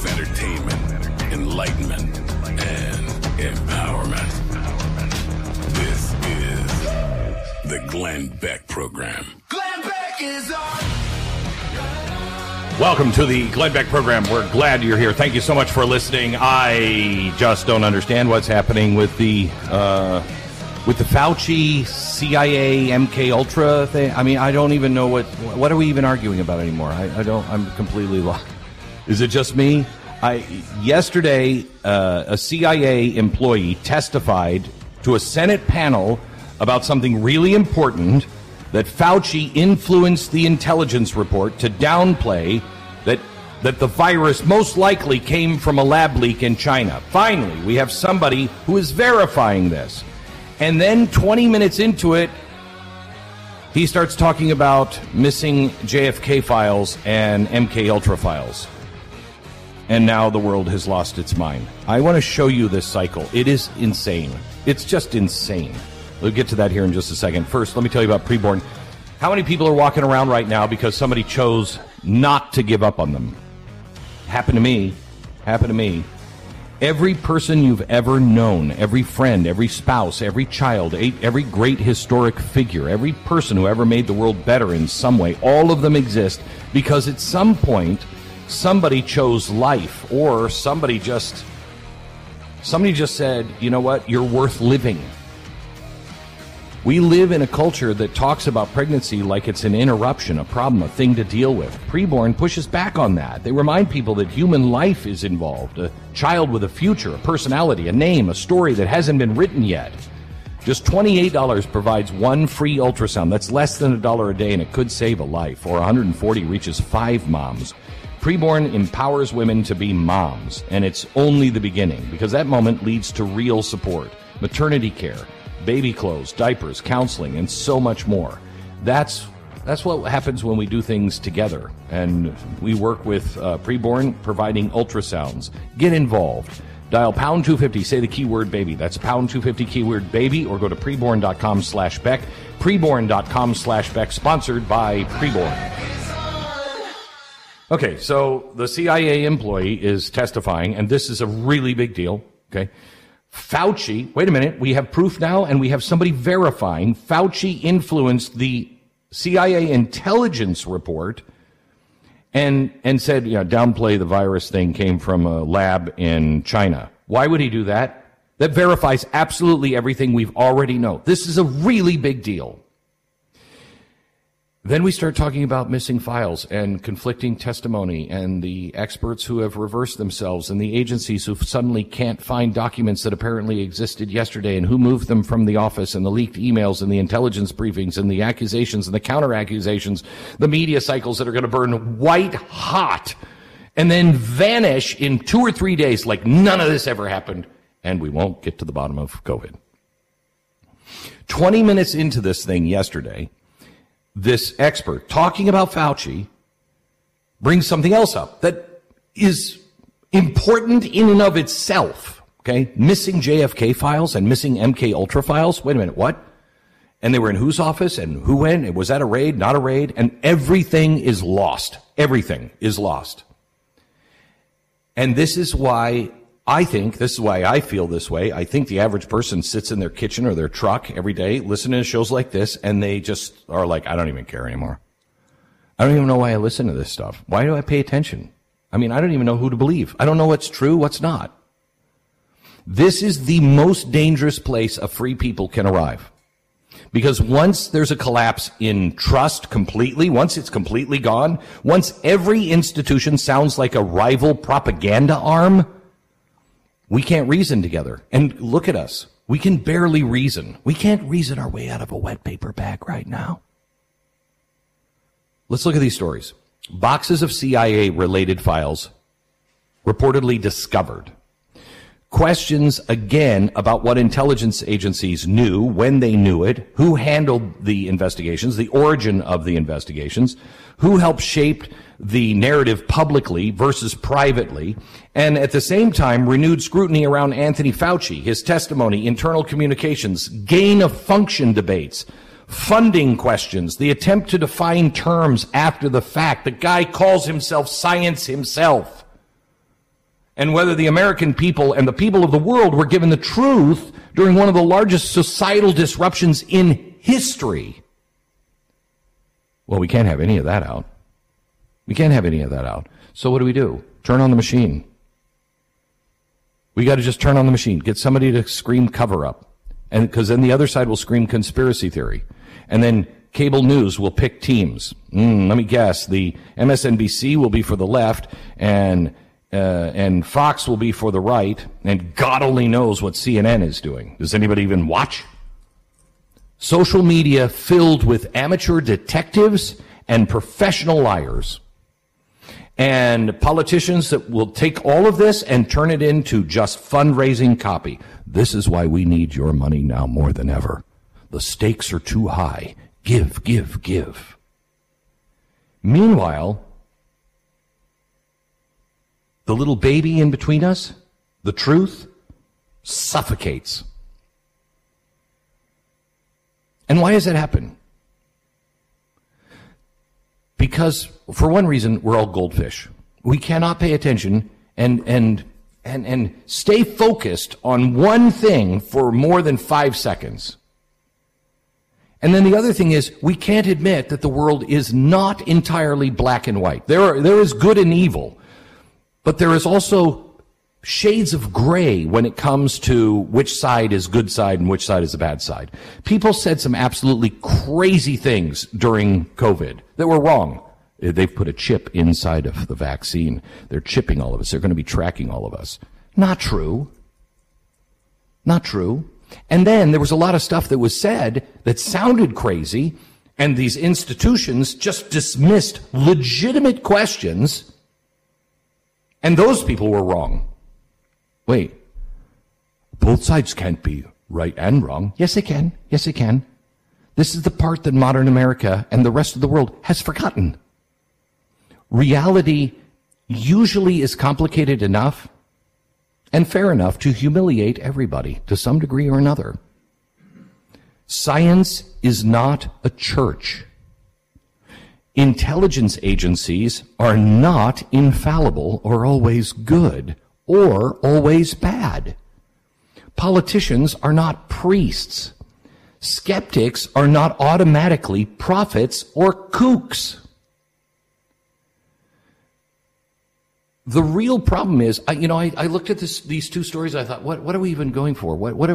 of entertainment, enlightenment, and empowerment. This is the Glenn Beck Program. Glenn Beck is on. Welcome to the Glenn Beck Program. We're glad you're here. Thank you so much for listening. I just don't understand what's happening with the Fauci, CIA, MK Ultra thing. I mean, I don't even know what are we even arguing about anymore? I'm completely lost. Is it just me? Yesterday, a CIA employee testified to a Senate panel about something really important, that Fauci influenced the intelligence report to downplay that the virus most likely came from a lab leak in China. Finally, we have somebody who is verifying this. And then 20 minutes into it, he starts talking about missing JFK files and MK Ultra files. And now the world has lost its mind. I want to show you this cycle. It is insane. It's just insane. We'll get to that here in just a second. First, let me tell you about Preborn. How many people are walking around right now because somebody chose not to give up on them? Happened to me. Every person you've ever known, every friend, every spouse, every child, every great historic figure, every person who ever made the world better in some way, all of them exist because at some point somebody chose life, or somebody just said, you know what, you're worth living. We live in a culture that talks about pregnancy like it's an interruption, a problem, a thing to deal with. Preborn pushes back on that. They remind people that human life is involved, a child with a future, a personality, a name, a story that hasn't been written yet. Just $28 provides one free ultrasound. That's less than $1 a day, and it could save a life. Or $140 reaches 5 moms. Preborn empowers women to be moms, and it's only the beginning, because that moment leads to real support, maternity care, baby clothes, diapers, counseling, and so much more. That's what happens when we do things together. And we work with Preborn, providing ultrasounds. Get involved. Dial pound 250, say the keyword baby. That's pound 250 keyword baby, or go to preborn.com/Beck. Preborn.com/Beck, sponsored by Preborn. Okay, so the CIA employee is testifying, and this is a really big deal, okay? Fauci, wait a minute, we have proof now, and we have somebody verifying Fauci influenced the CIA intelligence report and said, downplay the virus thing came from a lab in China. Why would he do that? That verifies absolutely everything we've already known. This is a really big deal. Then we start talking about missing files and conflicting testimony and the experts who have reversed themselves and the agencies who suddenly can't find documents that apparently existed yesterday and who moved them from the office, and the leaked emails and the intelligence briefings and the accusations and the counter-accusations, the media cycles that are going to burn white hot and then vanish in 2 or 3 days like none of this ever happened, and we won't get to the bottom of COVID. 20 minutes into this thing yesterday, this expert talking about Fauci brings something else up that is important in and of itself, okay? Missing JFK files and missing MK Ultra files. Wait a minute, what? And they were in whose office and who went? Was that a raid, not a raid? And everything is lost. Everything is lost. And this is why I feel this way. I think the average person sits in their kitchen or their truck every day listening to shows like this, and they just are like, I don't even care anymore. I don't even know why I listen to this stuff. Why do I pay attention? I mean, I don't even know who to believe. I don't know what's true, what's not. This is the most dangerous place a free people can arrive. Because once there's a collapse in trust completely, once it's completely gone, once every institution sounds like a rival propaganda arm, we can't reason together. And look at us. We can barely reason. We can't reason our way out of a wet paper bag right now. Let's look at these stories. Boxes of CIA-related files reportedly discovered. Questions again about what intelligence agencies knew, when they knew it, who handled the investigations, the origin of the investigations, who helped shape the narrative publicly versus privately, and at the same time renewed scrutiny around Anthony Fauci, his testimony, internal communications, gain of function debates, funding questions, the attempt to define terms after the fact. The guy calls himself science himself. and whether the American people and the people of the world were given the truth during one of the largest societal disruptions in history. Well, we can't have any of that out. We can't have any of that out. So what do? Turn on the machine. We got to just turn on the machine. Get somebody to scream cover up. And because then the other side will scream conspiracy theory. And then cable news will pick teams. Let me guess. The MSNBC will be for the left, and Fox will be for the right, and God only knows what CNN is doing. Does anybody even watch? Social media filled with amateur detectives and professional liars. And politicians that will take all of this and turn it into just fundraising copy. This is why we need your money now more than ever. The stakes are too high. Give, give, give. Meanwhile, the little baby in between us, the truth, suffocates. And why does that happen? Because, for one reason, we're all goldfish. We cannot pay attention and stay focused on one thing for more than 5 seconds. And then the other thing is, we can't admit that the world is not entirely black and white. There is good and evil, but there is also shades of gray when it comes to which side is good side and which side is the bad side. People said some absolutely crazy things during COVID that were wrong. They've put a chip inside of the vaccine. They're chipping all of us. They're going to be tracking all of us. Not true. Not true. And then there was a lot of stuff that was said that sounded crazy, and these institutions just dismissed legitimate questions, and those people were wrong. Wait, both sides can't be right and wrong. Yes, they can. Yes, they can. This is the part that modern America and the rest of the world has forgotten. Reality usually is complicated enough and fair enough to humiliate everybody to some degree or another. Science is not a church. Intelligence agencies are not infallible or always good or always bad. Politicians are not priests. Skeptics are not automatically prophets or kooks. The real problem is, I looked at these two stories. I thought, what are we even going for?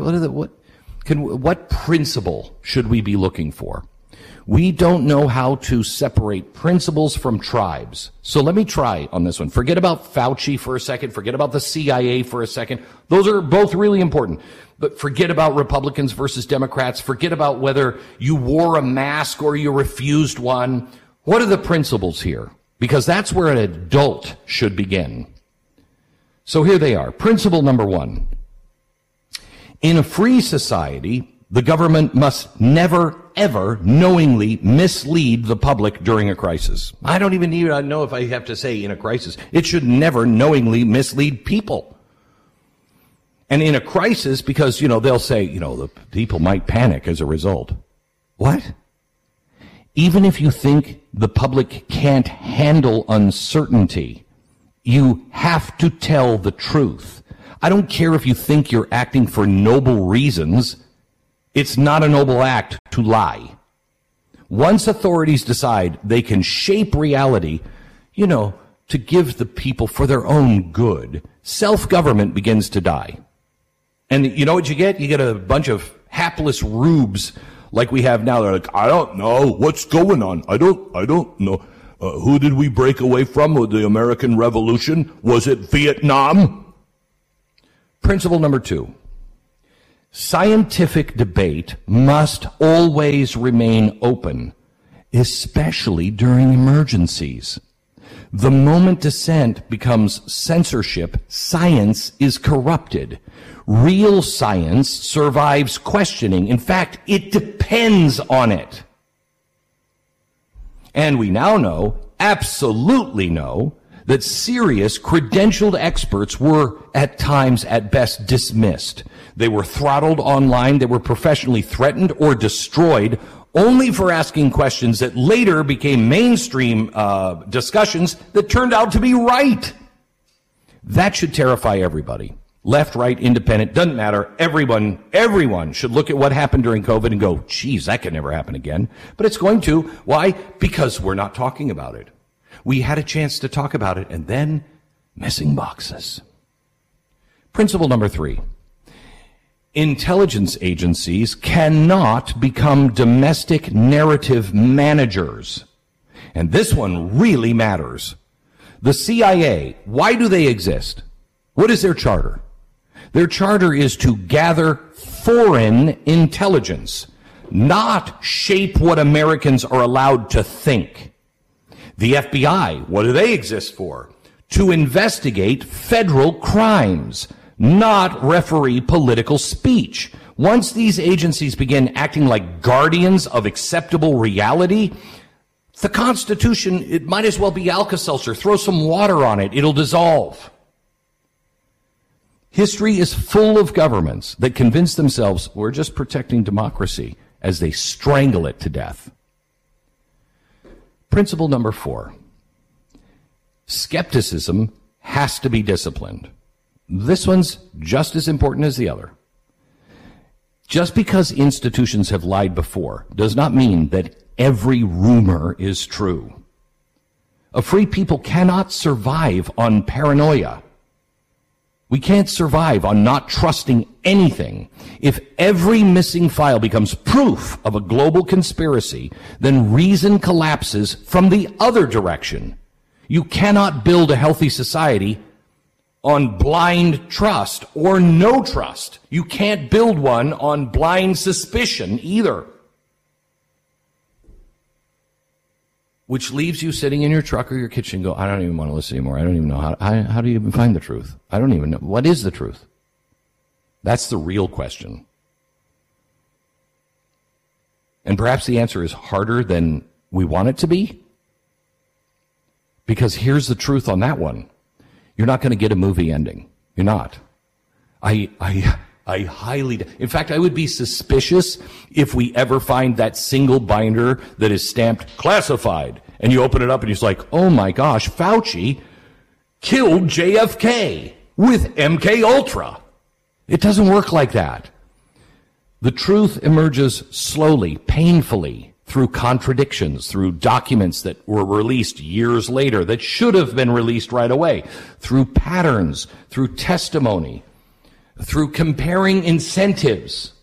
What principle should we be looking for? We don't know how to separate principles from tribes. So let me try on this one. Forget about Fauci for a second. Forget about the CIA for a second. Those are both really important. But forget about Republicans versus Democrats. Forget about whether you wore a mask or you refused one. What are the principles here? Because that's where an adult should begin. So here they are. Principle number 1. In a free society, the government must never, ever knowingly mislead the public during a crisis. I don't even need to know if I have to say in a crisis. It should never knowingly mislead people. And in a crisis, because, they'll say, the people might panic as a result. What? Even if you think the public can't handle uncertainty, you have to tell the truth. I don't care if you think you're acting for noble reasons. It's not a noble act to lie. Once authorities decide they can shape reality, to give the people for their own good, self-government begins to die. And you know what you get? You get a bunch of hapless rubes like we have now. They're like, I don't know what's going on. I don't know. Who did we break away from with the American Revolution? Was it Vietnam? Principle number 2. Scientific debate must always remain open, especially during emergencies. The moment dissent becomes censorship, science is corrupted. Real science survives questioning. In fact, it depends on it. And we now know, absolutely know, that serious credentialed experts were at times at best dismissed. They were throttled online, they were professionally threatened or destroyed only for asking questions that later became mainstream discussions that turned out to be right. That should terrify everybody. Left, right, independent, doesn't matter. Everyone should look at what happened during COVID and go, geez, that could never happen again. But it's going to. Why? Because we're not talking about it. We had a chance to talk about it, and then missing boxes. Principle number 3. Intelligence agencies cannot become domestic narrative managers. And this one really matters. The CIA, why do they exist? What is their charter? Their charter is to gather foreign intelligence, not shape what Americans are allowed to think. The FBI, what do they exist for? To investigate federal crimes, not referee political speech. Once these agencies begin acting like guardians of acceptable reality, the Constitution, it might as well be Alka-Seltzer. Throw some water on it. It'll dissolve. History is full of governments that convince themselves we're just protecting democracy as they strangle it to death. Principle number 4. Skepticism has to be disciplined. This one's just as important as the other. Just because institutions have lied before does not mean that every rumor is true. A free people cannot survive on paranoia. We can't survive on not trusting anything. If every missing file becomes proof of a global conspiracy, then reason collapses from the other direction. You cannot build a healthy society on blind trust or no trust. You can't build one on blind suspicion either. Which leaves you sitting in your truck or your kitchen and go, I don't even want to listen anymore. I don't even know how do you even find the truth? I don't even know. What is the truth? That's the real question. And perhaps the answer is harder than we want it to be. Because here's the truth on that one. You're not going to get a movie ending. You're not. I highly, in fact, I would be suspicious if we ever find that single binder that is stamped classified, and you open it up and it's like, oh my gosh, Fauci killed JFK with MK Ultra. It doesn't work like that. The truth emerges slowly, painfully, through contradictions, through documents that were released years later that should have been released right away, through patterns, through testimony, through comparing incentives,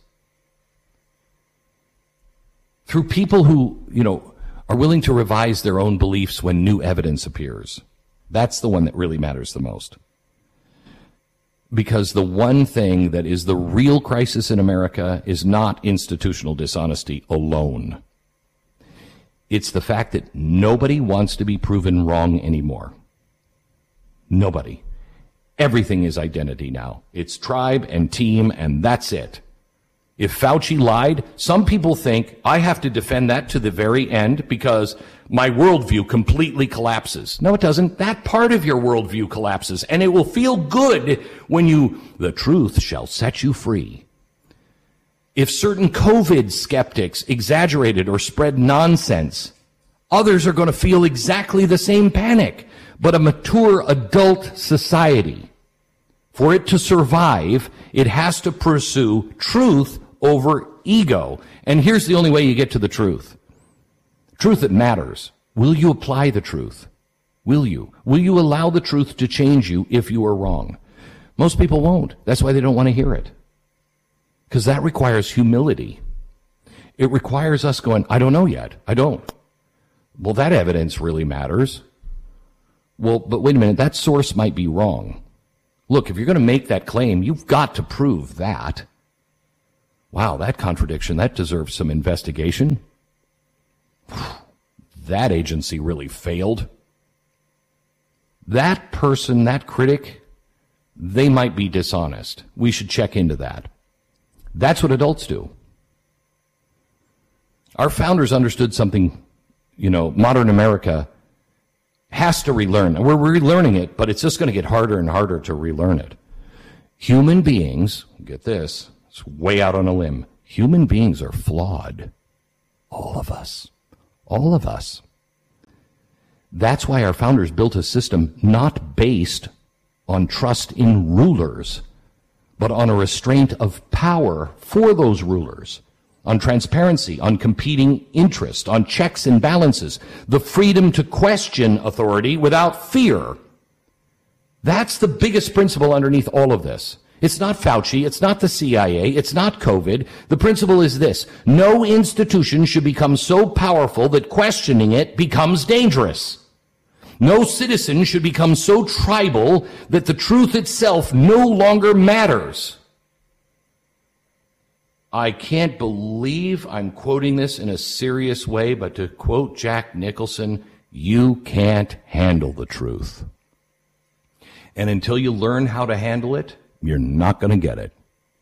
through people who, are willing to revise their own beliefs when new evidence appears. That's the one that really matters the most. Because the one thing that is the real crisis in America is not institutional dishonesty alone. It's the fact that nobody wants to be proven wrong anymore. Nobody. Everything is identity now. It's tribe and team, and that's it. If Fauci lied, some people think I have to defend that to the very end because my worldview completely collapses. No, it doesn't. That part of your worldview collapses, and it will feel good when the truth shall set you free. If certain COVID skeptics exaggerated or spread nonsense, others are going to feel exactly the same panic. But a mature adult society, for it to survive, it has to pursue truth over ego. And here's the only way you get to the truth. Truth that matters. Will you apply the truth? Will you? Will you allow the truth to change you if you are wrong? Most people won't. That's why they don't want to hear it. Because that requires humility. It requires us going, I don't know yet. I don't. Well, that evidence really matters. Well, but wait a minute, that source might be wrong. Look, if you're going to make that claim, you've got to prove that. Wow, that contradiction, that deserves some investigation. That agency really failed. That person, that critic, they might be dishonest. We should check into that. That's what adults do. Our founders understood something, modern America has to relearn. We're relearning it, but it's just going to get harder and harder to relearn it. Human beings, get this, it's way out on a limb. Human beings are flawed. All of us. All of us. That's why our founders built a system not based on trust in rulers, but on a restraint of power for those rulers, on transparency, on competing interest, on checks and balances, the freedom to question authority without fear. That's the biggest principle underneath all of this. It's not Fauci, it's not the CIA, it's not COVID. The principle is this: no institution should become so powerful that questioning it becomes dangerous. No citizen should become so tribal that the truth itself no longer matters. I can't believe I'm quoting this in a serious way, but to quote Jack Nicholson, you can't handle the truth. And until you learn how to handle it, you're not going to get it.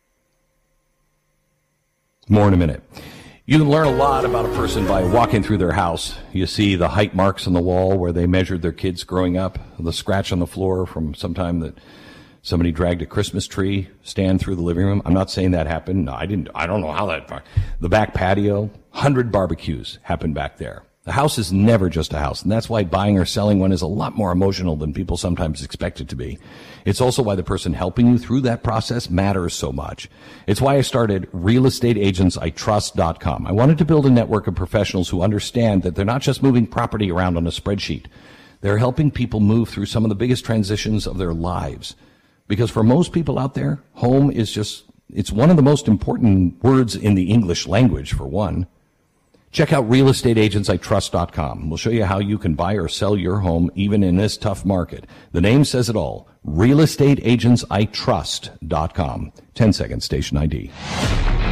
More in a minute. You can learn a lot about a person by walking through their house. You see the height marks on the wall where they measured their kids growing up, the scratch on the floor from some time that somebody dragged a Christmas tree stand through the living room. I'm not saying that happened. No, I don't know how that. The back patio, 100 barbecues happened back there. The house is never just a house, and that's why buying or selling one is a lot more emotional than people sometimes expect it to be. It's also why the person helping you through that process matters so much. It's why I started realestateagentsitrust.com. I wanted to build a network of professionals who understand that they're not just moving property around on a spreadsheet. They're helping people move through some of the biggest transitions of their lives. Because for most people out there, home is it's one of the most important words in the English language, for one. Check out realestateagentsitrust.com. We'll show you how you can buy or sell your home even in this tough market. The name says it all. realestateagentsitrust.com. 10 seconds, station ID.